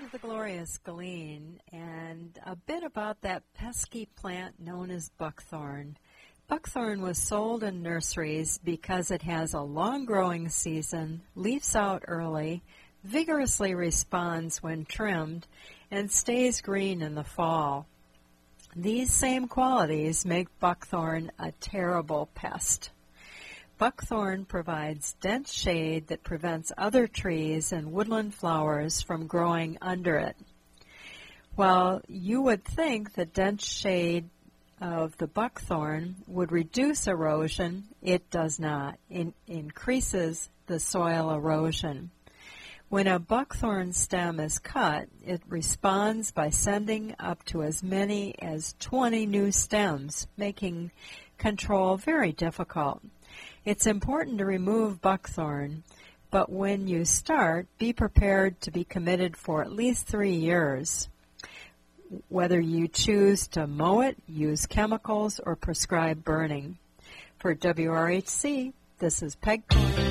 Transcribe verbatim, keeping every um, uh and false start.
to the glorious Galeen and a bit about that pesky plant known as buckthorn. Buckthorn was sold in nurseries because it has a long growing season, leaves out early, vigorously responds when trimmed, and stays green in the fall. These same qualities make buckthorn a terrible pest. Buckthorn provides dense shade that prevents other trees and woodland flowers from growing under it. While you would think the dense shade of the buckthorn would reduce erosion, it does not. It increases the soil erosion. When a buckthorn stem is cut, it responds by sending up to as many as twenty new stems, making control very difficult. It's important to remove buckthorn, but when you start, be prepared to be committed for at least three years. Whether you choose to mow it, use chemicals, or prescribe burning. For W R H C, this is Peg Corner.